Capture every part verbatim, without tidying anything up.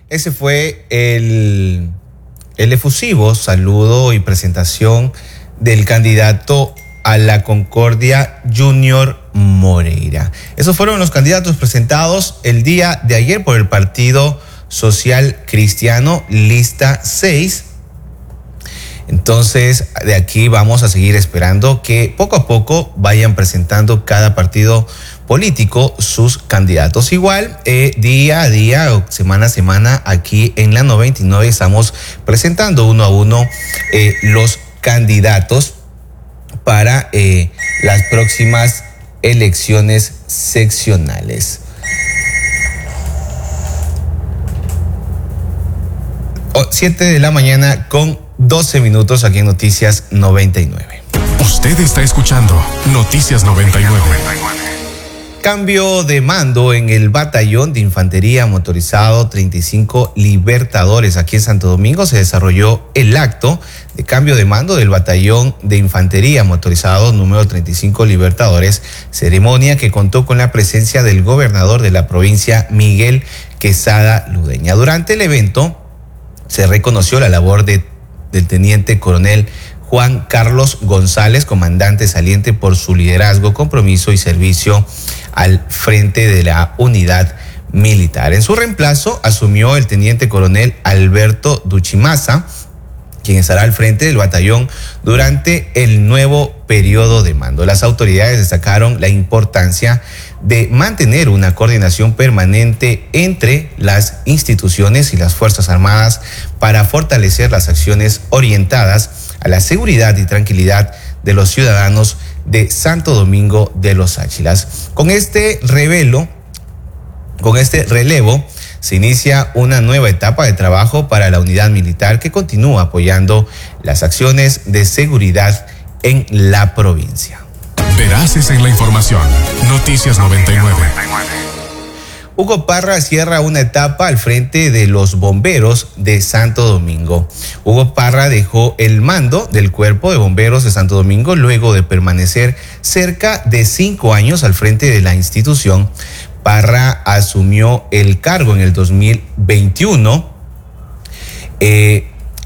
ese fue el, el efusivo saludo y presentación del candidato a la Concordia, Junior Moreira. Esos fueron los candidatos presentados el día de ayer por el Partido Social Cristiano, lista seis. Entonces, de aquí vamos a seguir esperando que poco a poco vayan presentando cada partido político sus candidatos. Igual, eh, día a día o semana a semana, aquí en la noventa y nueve estamos presentando uno a uno eh, los candidatos para eh, las próximas elecciones seccionales. siete de la mañana con doce minutos aquí en Noticias noventa y nueve. Usted está escuchando Noticias noventa y nueve. Cambio de mando en el batallón de infantería motorizado treinta y cinco Libertadores. Aquí en Santo Domingo se desarrolló el acto de cambio de mando del batallón de infantería motorizado número treinta y cinco Libertadores, ceremonia que contó con la presencia del gobernador de la provincia, Miguel Quesada Ludeña. Durante el evento se reconoció la labor de, del teniente coronel Juan Carlos González, comandante saliente, por su liderazgo, compromiso y servicio al frente de la unidad militar. En su reemplazo asumió el teniente coronel Alberto Duchimaza, quien estará al frente del batallón durante el nuevo periodo de mando. Las autoridades destacaron la importancia de mantener una coordinación permanente entre las instituciones y las Fuerzas Armadas para fortalecer las acciones orientadas a la seguridad y tranquilidad de los ciudadanos de Santo Domingo de los Áchilas. Con este revelo, con este relevo, se inicia una nueva etapa de trabajo para la unidad militar que continúa apoyando las acciones de seguridad en la provincia. Veraces en la información. Noticias noventa y nueve. Hugo Parra cierra una etapa al frente de los bomberos de Santo Domingo. Hugo Parra dejó el mando del Cuerpo de Bomberos de Santo Domingo luego de permanecer cerca de cinco años al frente de la institución. Parra asumió el cargo en el dos mil veintiuno eh,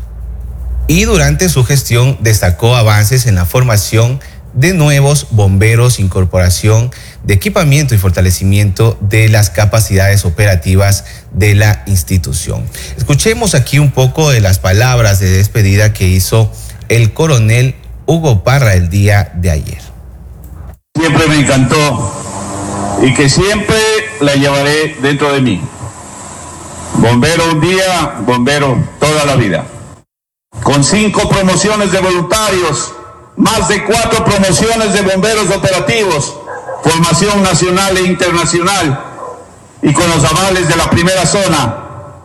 y durante su gestión destacó avances en la formación de nuevos bomberos, incorporación de equipamiento y fortalecimiento de las capacidades operativas de la institución. Escuchemos aquí un poco de las palabras de despedida que hizo el coronel Hugo Parra el día de ayer. Siempre me encantó y que siempre la llevaré dentro de mí. Bombero un día, bombero toda la vida. Con cinco promociones de voluntarios, más de cuatro promociones de bomberos operativos, formación nacional e internacional, y con los avales de la primera zona,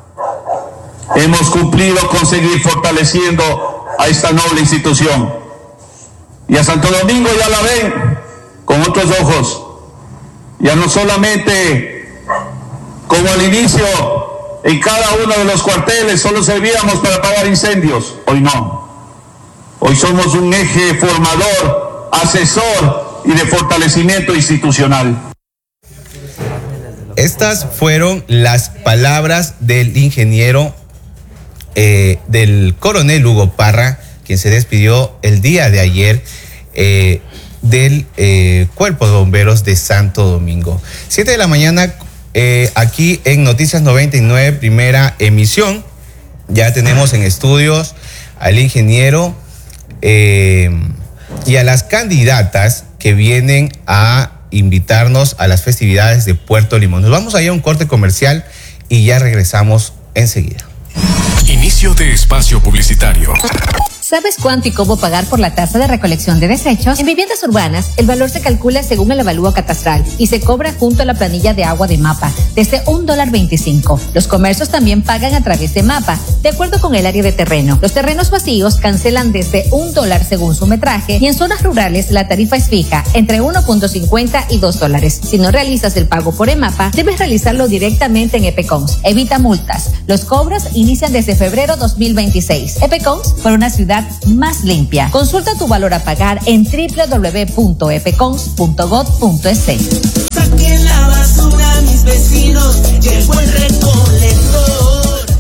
hemos cumplido con seguir fortaleciendo a esta noble institución. Y a Santo Domingo ya la ven con otros ojos. Ya no solamente como al inicio en cada uno de los cuarteles solo servíamos para apagar incendios, hoy no. Hoy somos un eje formador, asesor y de fortalecimiento institucional. Estas fueron las palabras del ingeniero, eh, del coronel Hugo Parra, quien se despidió el día de ayer eh, del eh, Cuerpo de Bomberos de Santo Domingo. Siete de la mañana, eh, aquí en Noticias noventa y nueve, primera emisión. Ya tenemos en estudios al ingeniero eh, y a las candidatas que vienen a invitarnos a las festividades de Puerto Limón. Nos vamos a ir a un corte comercial y ya regresamos enseguida. Inicio de espacio publicitario. ¿Sabes cuánto y cómo pagar por la tasa de recolección de desechos? En viviendas urbanas, el valor se calcula según el avalúo catastral y se cobra junto a la planilla de agua de MAPA, desde un dólar veinticinco. Los comercios también pagan a través de MAPA, de acuerdo con el área de terreno. Los terrenos vacíos cancelan desde un dólar según su metraje y en zonas rurales la tarifa es fija, entre uno punto cincuenta y dos dólares. Si no realizas el pago por EMAPA, debes realizarlo directamente en EPECONS. Evita multas. Los cobros inician desde febrero dos mil veintiséis. EPECONS, por una ciudad más limpia. Consulta tu valor a pagar en doble u doble u doble u punto epecons punto gov punto es. Saquen la basura mis vecinos, llegó el recolector.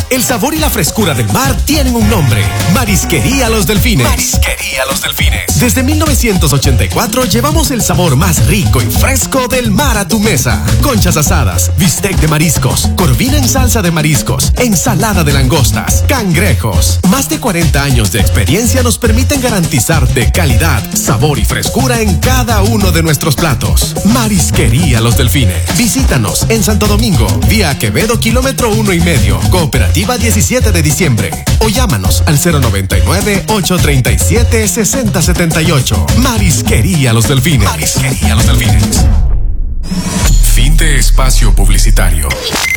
El sabor y la frescura del mar tienen un nombre: Marisquería Los Delfines. Marisquería Los Delfines. Desde mil novecientos ochenta y cuatro llevamos el sabor más rico y fresco del mar a tu mesa. Conchas asadas, bistec de mariscos, corvina en salsa de mariscos, ensalada de langostas, cangrejos. Más de cuarenta años de experiencia nos permiten garantizarte calidad, sabor y frescura en cada uno de nuestros platos. Marisquería Los Delfines. Visítanos en Santo Domingo, vía Quevedo, kilómetro uno y medio, Cooperativa diecisiete de diciembre. O llámanos al cero noventa y nueve, ocho treinta y siete, sesenta setenta y ocho. Marisquería Los Delfines. Marisquería Los Delfines. Fin de espacio publicitario.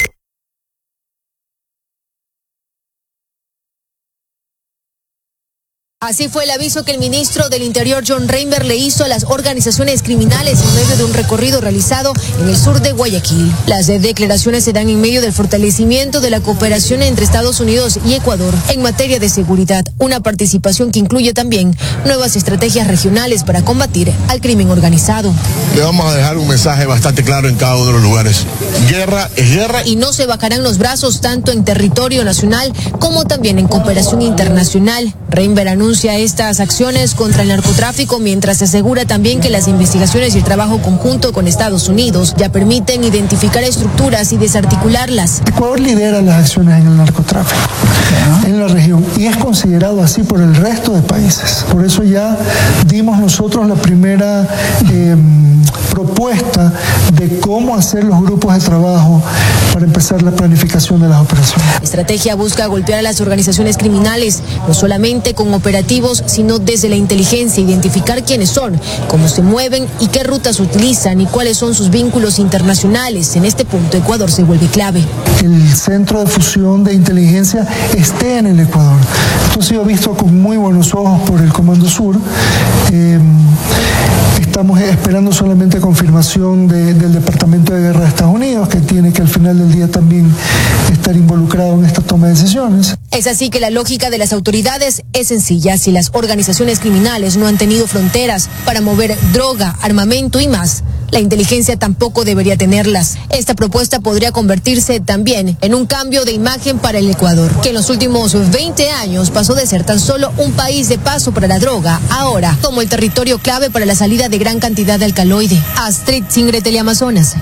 Así fue el aviso que el ministro del Interior, John Reinberg, le hizo a las organizaciones criminales en medio de un recorrido realizado en el sur de Guayaquil. Las declaraciones se dan en medio del fortalecimiento de la cooperación entre Estados Unidos y Ecuador en materia de seguridad, una participación que incluye también nuevas estrategias regionales para combatir al crimen organizado. Le vamos a dejar un mensaje bastante claro en cada uno de los lugares. Guerra es guerra. Y no se bajarán los brazos tanto en territorio nacional como también en cooperación internacional. Reinberg anuncia estas acciones contra el narcotráfico, mientras se asegura también que las investigaciones y el trabajo conjunto con Estados Unidos ya permiten identificar estructuras y desarticularlas. Ecuador lidera las acciones en el narcotráfico en la región y es considerado así por el resto de países. Por eso ya dimos nosotros la primera eh, propuesta de cómo hacer los grupos de trabajo para empezar la planificación de las operaciones. La estrategia busca golpear a las organizaciones criminales, no solamente con operativos, sino desde la inteligencia, identificar quiénes son, cómo se mueven y qué rutas utilizan y cuáles son sus vínculos internacionales. En este punto, Ecuador se vuelve clave. El centro de fusión de inteligencia esté en el Ecuador. Esto ha sido visto con muy buenos ojos por el Comando Sur. Eh, Estamos esperando solamente confirmación de, del Departamento de Guerra de Estados Unidos, que tiene que al final del día también estar involucrado en esta toma de decisiones. Es así que la lógica de las autoridades es sencilla. Si las organizaciones criminales no han tenido fronteras para mover droga, armamento y más, la inteligencia tampoco debería tenerlas. Esta propuesta podría convertirse también en un cambio de imagen para el Ecuador, que en los últimos veinte años pasó de ser tan solo un país de paso para la droga, ahora como el territorio clave para la salida de gran cantidad de alcaloide. Astrid Singre, Teleamazonas.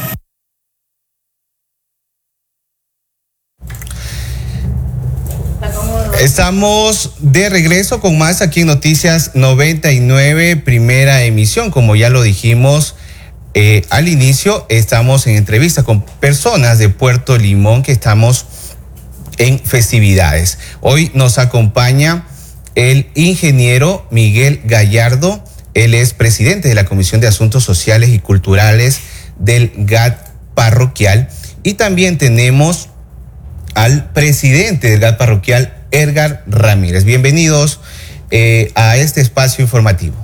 Estamos de regreso con más aquí en Noticias noventa y nueve, primera emisión. Como ya lo dijimos eh, al inicio, estamos en entrevista con personas de Puerto Limón que estamos en festividades. Hoy nos acompaña el ingeniero Miguel Gallardo. Él es presidente de la Comisión de Asuntos Sociales y Culturales del G A T parroquial. Y también tenemos al presidente del G A T parroquial, Edgar Ramírez. Bienvenidos eh, a este espacio informativo.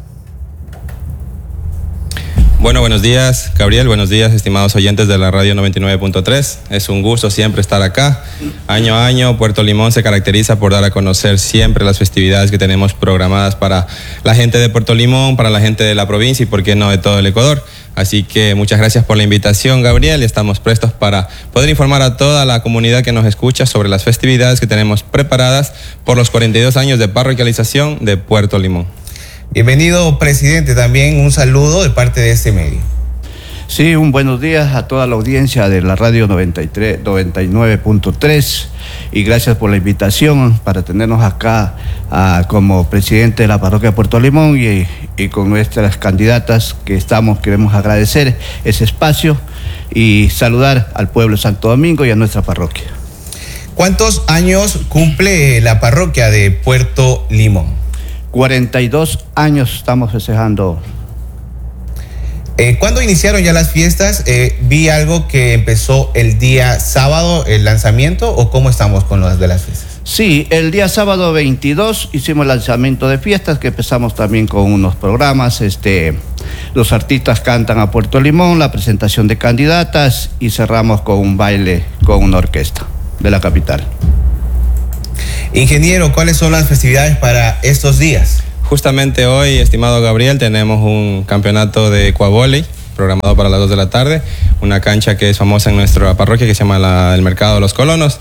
Bueno, buenos días, Gabriel. Buenos días, estimados oyentes de la radio noventa y nueve punto tres. Es un gusto siempre estar acá. Año a año, Puerto Limón se caracteriza por dar a conocer siempre las festividades que tenemos programadas para la gente de Puerto Limón, para la gente de la provincia y, por qué no, de todo el Ecuador. Así que muchas gracias por la invitación, Gabriel. Estamos prestos para poder informar a toda la comunidad que nos escucha sobre las festividades que tenemos preparadas por los cuarenta y dos años de parroquialización de Puerto Limón. Bienvenido, presidente. También un saludo de parte de este medio. Sí, un buenos días a toda la audiencia de la radio noventa y tres, noventa y nueve punto tres y gracias por la invitación para tenernos acá uh, como presidente de la parroquia de Puerto Limón y, y con nuestras candidatas que estamos, queremos agradecer ese espacio y saludar al pueblo de Santo Domingo y a nuestra parroquia. ¿Cuántos años cumple la parroquia de Puerto Limón? cuarenta y dos años estamos festejando. Eh, ¿Cuándo iniciaron ya las fiestas? Eh, vi algo que empezó el día sábado, el lanzamiento, ¿o cómo estamos con las de las fiestas? Sí, el día sábado veintidós hicimos el lanzamiento de fiestas, que empezamos también con unos programas. Este, los artistas cantan a Puerto Limón, la presentación de candidatas y cerramos con un baile con una orquesta de la capital. Ingeniero, ¿cuáles son las festividades para estos días? Justamente hoy, estimado Gabriel, tenemos un campeonato de cuavóley programado para las dos de la tarde, una cancha que es famosa en nuestra parroquia que se llama la, el Mercado de los Colonos.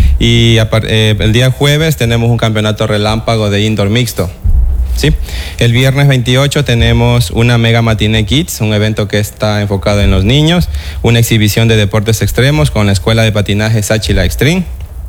Y eh, el día jueves tenemos un campeonato relámpago de indoor mixto. ¿Sí? El viernes veintiocho tenemos una Mega Matiné Kids, un evento que está enfocado en los niños, una exhibición de deportes extremos con la escuela de patinaje Sáchila Extreme.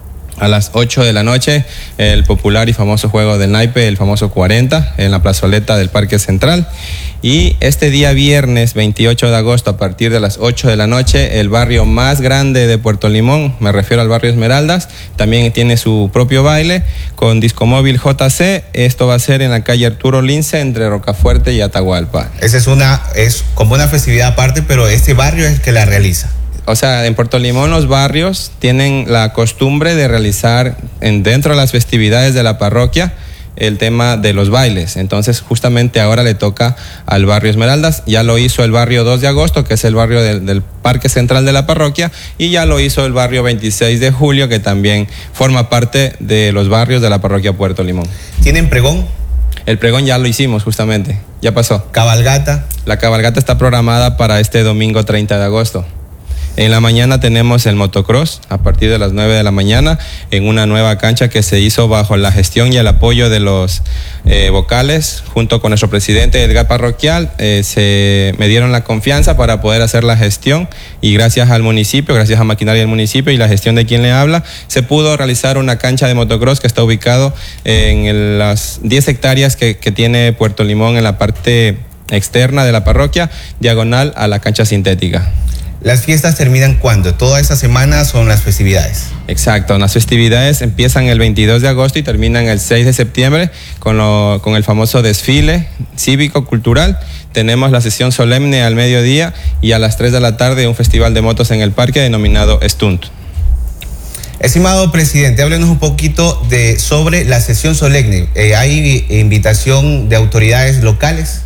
A las ocho de la noche, el popular y famoso juego del naipe, el famoso cuarenta, en la plazoleta del Parque Central. Y este día viernes veintiocho de agosto, a partir de las ocho de la noche, el barrio más grande de Puerto Limón, me refiero al barrio Esmeraldas, también tiene su propio baile con Discomóvil J C. Esto va a ser en la calle Arturo Lince, entre Rocafuerte y Atahualpa. Esa es una, es como una festividad aparte, pero este barrio es el que la realiza. O sea, en Puerto Limón los barrios tienen la costumbre de realizar en, dentro de las festividades de la parroquia el tema de los bailes. Entonces, justamente ahora le toca al barrio Esmeraldas. Ya lo hizo el barrio dos de agosto, que es el barrio del, del Parque Central de la parroquia, y ya lo hizo el barrio veintiséis de julio, que también forma parte de los barrios de la parroquia Puerto Limón. ¿Tienen pregón? El pregón ya lo hicimos justamente, ya pasó. ¿Cabalgata? La cabalgata está programada para este domingo treinta de agosto. En la mañana tenemos el motocross a partir de las nueve de la mañana en una nueva cancha que se hizo bajo la gestión y el apoyo de los eh, vocales junto con nuestro presidente Edgar Parroquial. Eh, se me dieron la confianza para poder hacer la gestión y gracias al municipio, gracias a maquinaria del municipio y la gestión de quien le habla, se pudo realizar una cancha de motocross que está ubicado en el, las diez hectáreas que, que tiene Puerto Limón en la parte externa de la parroquia, diagonal a la cancha sintética. ¿Las fiestas terminan cuándo? ¿Toda esta semana son las festividades? Exacto, las festividades empiezan el veintidós de agosto y terminan el seis de septiembre con, lo, con el famoso desfile cívico-cultural. Tenemos la sesión solemne al mediodía y a las tres de la tarde un festival de motos en el parque denominado Stunt. Estimado presidente, háblenos un poquito de, sobre la sesión solemne. Eh, ¿Hay invitación de autoridades locales?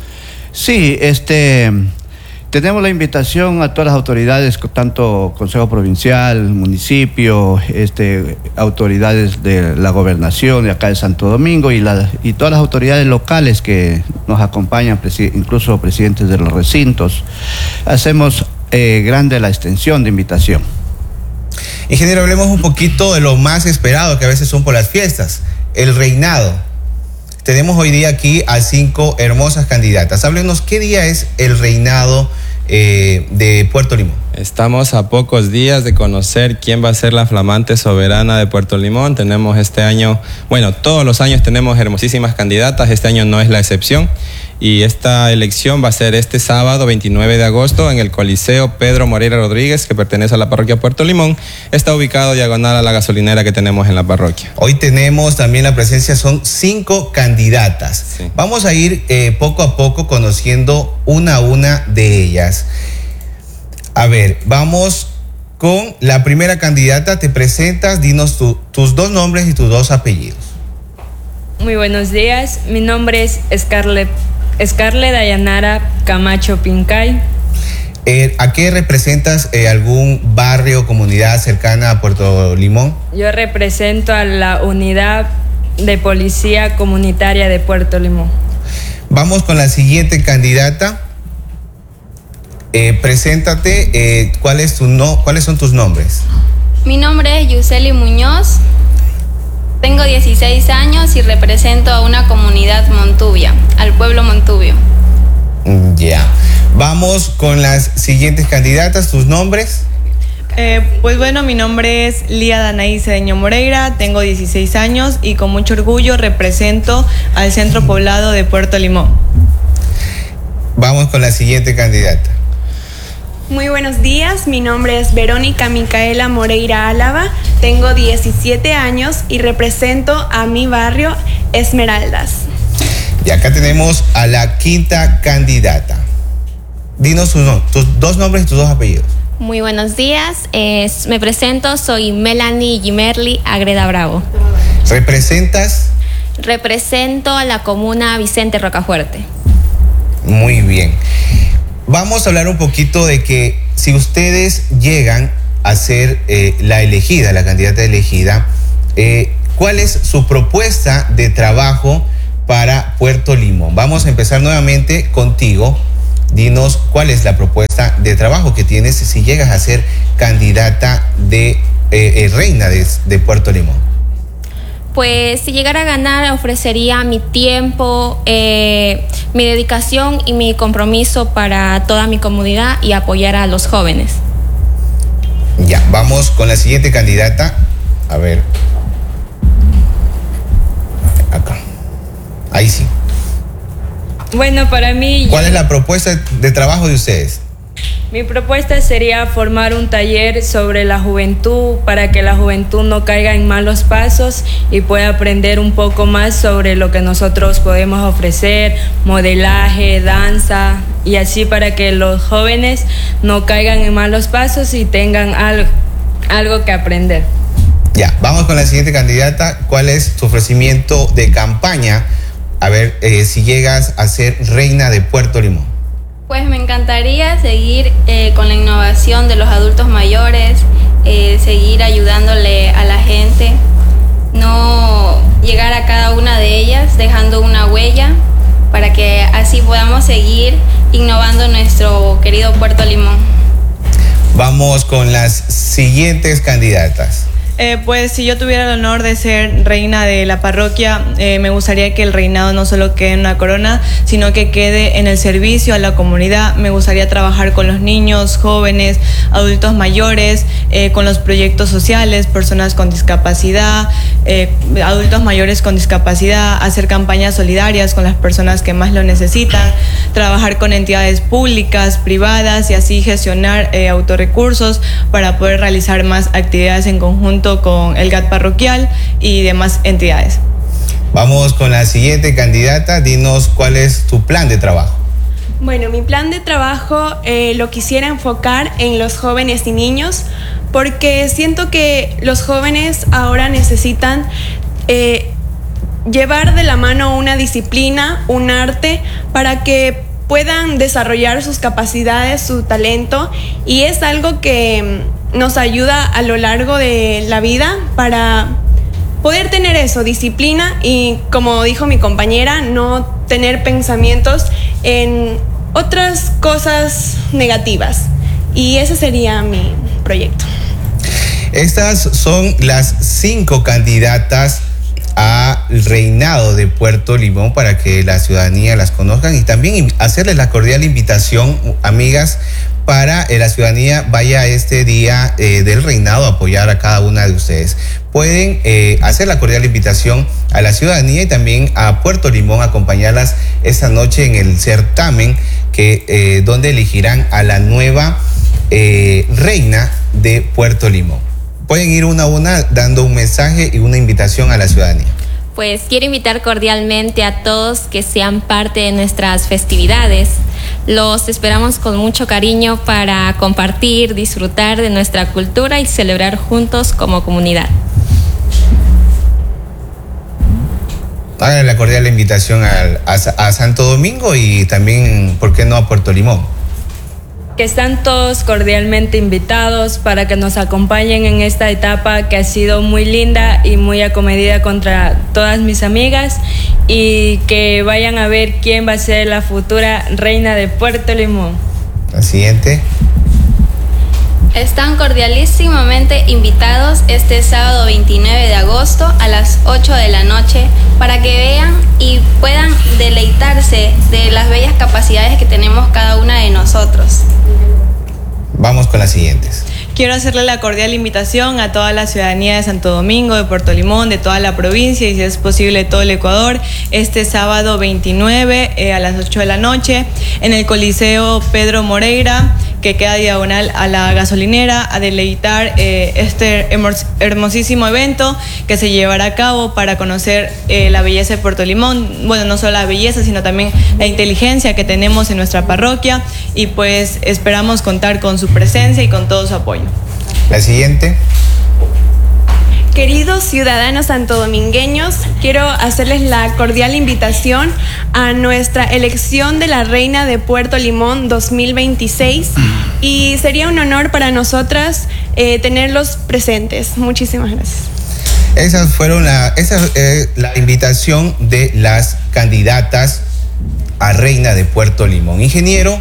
Sí, este... tenemos la invitación a todas las autoridades, tanto Consejo Provincial, municipio, este, autoridades de la gobernación de acá de Santo Domingo y, la, y todas las autoridades locales que nos acompañan, incluso presidentes de los recintos. Hacemos eh, grande la extensión de invitación. Ingeniero, hablemos un poquito de lo más esperado que a veces son por las fiestas, el reinado. Tenemos hoy día aquí a cinco hermosas candidatas. Háblenos, ¿qué día es el reinado eh, de Puerto Limón? Estamos a pocos días de conocer quién va a ser la flamante soberana de Puerto Limón. Tenemos este año, bueno, todos los años tenemos hermosísimas candidatas, este año no es la excepción. Y esta elección va a ser este sábado veintinueve de agosto en el Coliseo Pedro Moreira Rodríguez, que pertenece a la parroquia Puerto Limón. Está ubicado diagonal a la gasolinera que tenemos en la parroquia. Hoy tenemos también la presencia, son cinco candidatas. Sí. Vamos a ir eh, poco a poco conociendo una a una de ellas. A ver, vamos con la primera candidata. Te presentas, dinos tu, tus dos nombres y tus dos apellidos. Muy buenos días, mi nombre es Scarlett. Scarlett Dayanara Camacho Pincay. Eh, ¿A qué representas eh, algún barrio o comunidad cercana a Puerto Limón? Yo represento a la unidad de policía comunitaria de Puerto Limón. Vamos con la siguiente candidata. Eh, preséntate, eh, ¿cuál es tu no, ¿cuáles son tus nombres? Mi nombre es Yuseli Muñoz. Tengo dieciséis años y represento a una comunidad montubia, al pueblo montubio. Ya. Yeah. Vamos con las siguientes candidatas, ¿tus nombres? Eh, pues bueno, mi nombre es Lía Danaí Cedeño Moreira, tengo dieciséis años y con mucho orgullo represento al centro poblado de Puerto Limón. Vamos con la siguiente candidata. Muy buenos días, mi nombre es Verónica Micaela Moreira Álava, tengo diecisiete años y represento a mi barrio Esmeraldas. Y acá tenemos a la quinta candidata. Dinos tus, tus dos nombres y tus dos apellidos. Muy buenos días, eh, me presento, soy Melanie Gimerli Agreda Bravo. ¿Representas? Represento a la comuna Vicente Rocafuerte. Muy bien. Vamos a hablar un poquito de que si ustedes llegan a ser eh, la elegida, la candidata elegida, eh, ¿cuál es su propuesta de trabajo para Puerto Limón? Vamos a empezar nuevamente contigo, dinos cuál es la propuesta de trabajo que tienes si llegas a ser candidata de eh, eh, reina de, de Puerto Limón. Pues si llegara a ganar, ofrecería mi tiempo, eh, mi dedicación y mi compromiso para toda mi comunidad y apoyar a los jóvenes. Ya, vamos con la siguiente candidata. A ver. Acá. Ahí sí. Bueno, para mí... ¿Cuál yo, es la propuesta de trabajo de ustedes? Mi propuesta sería formar un taller sobre la juventud para que la juventud no caiga en malos pasos y pueda aprender un poco más sobre lo que nosotros podemos ofrecer, modelaje, danza, y así para que los jóvenes no caigan en malos pasos y tengan algo, algo que aprender. Ya, vamos con la siguiente candidata. ¿Cuál es tu ofrecimiento de campaña? A ver, eh, si llegas a ser reina de Puerto Limón. Pues me encantaría seguir eh, con la innovación de los adultos mayores, eh, seguir ayudándole a la gente, no llegar a cada una de ellas dejando una huella para que así podamos seguir innovando nuestro querido Puerto Limón. Vamos con las siguientes candidatas. Eh, pues si yo tuviera el honor de ser reina de la parroquia, eh, me gustaría que el reinado no solo quede en una corona, sino que quede en el servicio a la comunidad. Me gustaría trabajar con los niños, jóvenes, adultos mayores, eh, con los proyectos sociales, personas con discapacidad, eh, adultos mayores con discapacidad, hacer campañas solidarias con las personas que más lo necesitan, trabajar con entidades públicas, privadas y así gestionar eh, autorrecursos para poder realizar más actividades en conjunto con el G A T parroquial y demás entidades. Vamos con la siguiente candidata. Dinos cuál es tu plan de trabajo. Bueno, mi plan de trabajo eh, lo quisiera enfocar en los jóvenes y niños, porque siento que los jóvenes ahora necesitan eh, llevar de la mano una disciplina, un arte, para que puedan desarrollar sus capacidades, su talento, y es algo que nos ayuda a lo largo de la vida para poder tener eso, disciplina y, como dijo mi compañera, no tener pensamientos en otras cosas negativas. Y ese sería mi proyecto. Estas son las cinco candidatas al reinado de Puerto Limón para que la ciudadanía las conozcan y también hacerles la cordial invitación, amigas, para que la ciudadanía vaya este día eh, del reinado a apoyar a cada una de ustedes. Pueden eh, hacer la cordial invitación a la ciudadanía y también a Puerto Limón, acompañarlas esta noche en el certamen que, eh, donde elegirán a la nueva eh, reina de Puerto Limón. Pueden ir una a una dando un mensaje y una invitación a la ciudadanía. Pues quiero invitar cordialmente a todos que sean parte de nuestras festividades. Los esperamos con mucho cariño para compartir, disfrutar de nuestra cultura y celebrar juntos como comunidad. Hagan la cordial invitación a, a, a Santo Domingo y también, ¿por qué no, a Puerto Limón? Que están todos cordialmente invitados para que nos acompañen en esta etapa que ha sido muy linda y muy acomedida contra todas mis amigas, y que vayan a ver quién va a ser la futura reina de Puerto Limón. La siguiente. Están cordialísimamente invitados este sábado veintinueve de agosto a las ocho de la noche para que vean y puedan deleitarse de las bellas capacidades que tenemos cada una de nosotros. Vamos con las siguientes. Quiero hacerle la cordial invitación a toda la ciudadanía de Santo Domingo, de Puerto Limón, de toda la provincia y, si es posible, de todo el Ecuador, este sábado veintinueve eh, a las ocho de la noche en el Coliseo Pedro Moreira, que queda diagonal a la gasolinera, a deleitar eh, este hermosísimo evento que se llevará a cabo para conocer eh, la belleza de Puerto Limón. Bueno, no solo la belleza, sino también la inteligencia que tenemos en nuestra parroquia, y pues esperamos contar con su presencia y con todo su apoyo. La siguiente. Queridos ciudadanos santodomingueños, quiero hacerles la cordial invitación a nuestra elección de la Reina de Puerto Limón dos mil veintiséis, y sería un honor para nosotras eh, tenerlos presentes. Muchísimas gracias. Esas fueron la, esa, eh, la invitación de las candidatas a Reina de Puerto Limón. Ingeniero,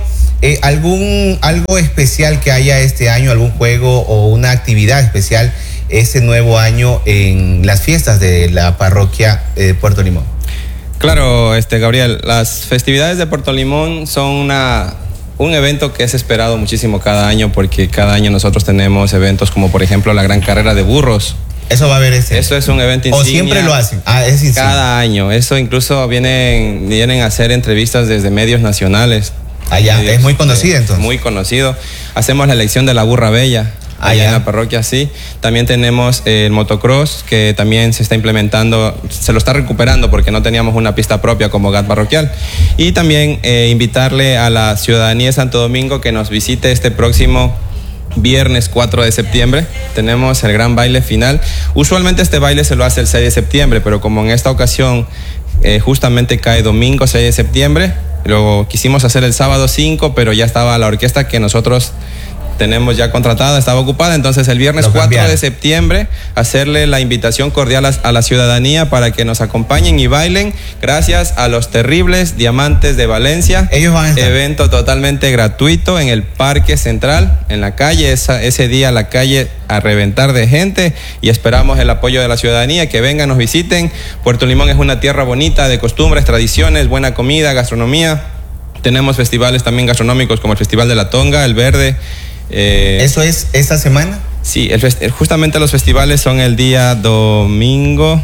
Eh, ¿algún, algo especial que haya este año, algún juego o una actividad especial este nuevo año en las fiestas de la parroquia de Puerto Limón? Claro, este Gabriel, las festividades de Puerto Limón son una, un evento que es esperado muchísimo cada año, porque cada año nosotros tenemos eventos como por ejemplo la Gran Carrera de Burros. Eso va a haber ese. Eso es un evento insignia. ¿O siempre lo hacen? Ah, es insignia. Cada año. Eso incluso vienen, vienen a hacer entrevistas desde medios nacionales. Allá, medios, es muy conocido entonces. Muy conocido. Hacemos la elección de la burra bella. Allá, allá en la parroquia, sí. También tenemos eh, el motocross, que también se está implementando, se lo está recuperando porque no teníamos una pista propia como G A T parroquial. Y también eh, invitarle a la ciudadanía de Santo Domingo que nos visite este próximo viernes cuatro de septiembre. Tenemos el gran baile final. Usualmente este baile se lo hace el seis de septiembre, pero como en esta ocasión eh, justamente cae domingo seis de septiembre, lo quisimos hacer el sábado cinco, pero ya estaba la orquesta que nosotros tenemos ya contratada, estaba ocupada, entonces el viernes cuatro de septiembre hacerle la invitación cordial a, a la ciudadanía para que nos acompañen y bailen gracias a los terribles Diamantes de Valencia. Ellos van a estar. Evento totalmente gratuito en el Parque Central, en la calle, esa, ese día la calle a reventar de gente, y esperamos el apoyo de la ciudadanía, que vengan, nos visiten. Puerto Limón es una tierra bonita de costumbres, tradiciones, buena comida, gastronomía. Tenemos festivales también gastronómicos como el Festival de la Tonga, el Verde. Eh, ¿Eso es esta semana? Sí, el fest- justamente los festivales son el día domingo.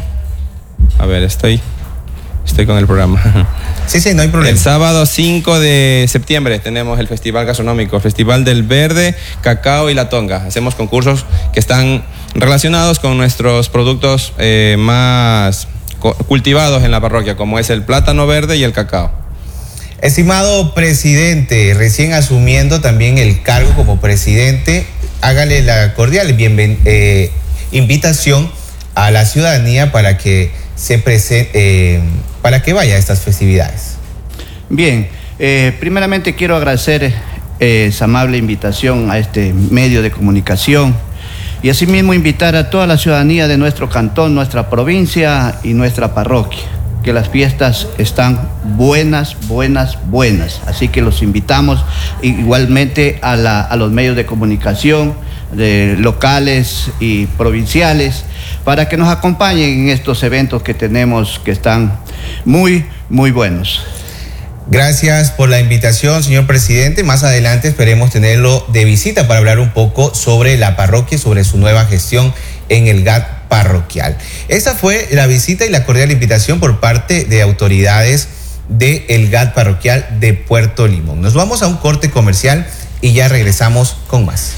A ver, estoy, estoy con el programa. Sí, sí, no hay problema. El sábado cinco de septiembre tenemos el Festival Gastronómico, Festival del Verde, Cacao y la Tonga. Hacemos concursos que están relacionados con nuestros productos eh, más co- cultivados en la parroquia, como es el plátano verde y el cacao. Estimado presidente, recién asumiendo también el cargo como presidente, hágale la cordial bienven- eh, invitación a la ciudadanía para que se presente, eh, para que vaya a estas festividades. Bien, eh, primeramente quiero agradecer eh, esa amable invitación a este medio de comunicación y asimismo invitar a toda la ciudadanía de nuestro cantón, nuestra provincia y nuestra parroquia, que las fiestas están buenas, buenas, buenas. Así que los invitamos igualmente a, la, a los medios de comunicación de locales y provinciales para que nos acompañen en estos eventos que tenemos que están muy, muy buenos. Gracias por la invitación, señor presidente. Más adelante esperemos tenerlo de visita para hablar un poco sobre la parroquia y sobre su nueva gestión en el G A T parroquial. Esa fue la visita y la cordial invitación por parte de autoridades del G A T parroquial de Puerto Limón. Nos vamos a un corte comercial y ya regresamos con más.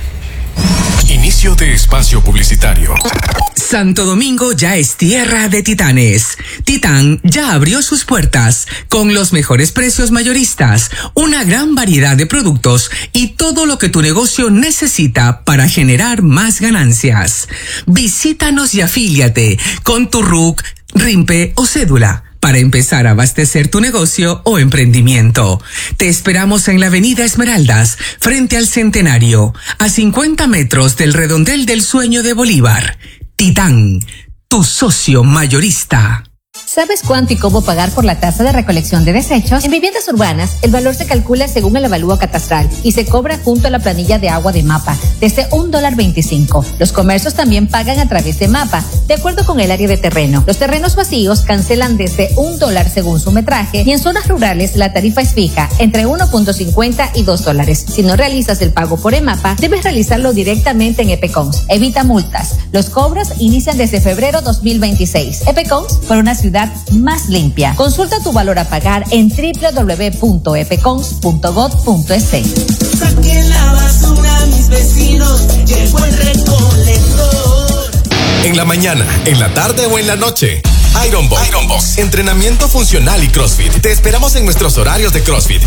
Inicio de espacio publicitario. Santo Domingo ya es tierra de titanes. Titán ya abrió sus puertas con los mejores precios mayoristas, una gran variedad de productos y todo lo que tu negocio necesita para generar más ganancias. Visítanos y afíliate con tu R U C, R I M P E o cédula para empezar a abastecer tu negocio o emprendimiento. Te esperamos en la avenida Esmeraldas, frente al Centenario, a cincuenta metros del Redondel del Sueño de Bolívar. Titán, tu socio mayorista. ¿Sabes cuánto y cómo pagar por la tasa de recolección de desechos? En viviendas urbanas, el valor se calcula según el avalúo catastral y se cobra junto a la planilla de agua de MAPA, desde un dólar veinticinco. Los comercios también pagan a través de MAPA, de acuerdo con el área de terreno. Los terrenos vacíos cancelan desde un dólar según su metraje y en zonas rurales la tarifa es fija, entre uno punto cincuenta y dos dólares. Si no realizas el pago por EMAPA, debes realizarlo directamente en EPECONS. Evita multas. Los cobros inician desde febrero dos mil veintiséis. EPECONS, por una ciudad más limpia. Consulta tu valor a pagar en doble u doble u doble u punto epecons punto gov punto es. Saquen la basura, mis vecinos, llegó el recolector. En la mañana, en la tarde o en la noche. Iron Box. Iron Box. Entrenamiento funcional y CrossFit. Te esperamos en nuestros horarios de CrossFit.